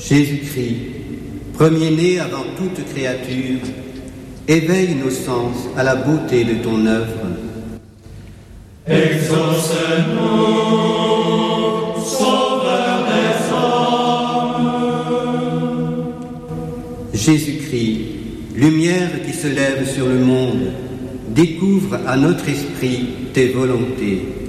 Jésus-Christ, premier-né avant toute créature, éveille nos sens à la beauté de ton œuvre. Exauce-nous, Sauveur des hommes. Jésus-Christ, lumière qui se lève sur le monde, découvre à notre esprit tes volontés.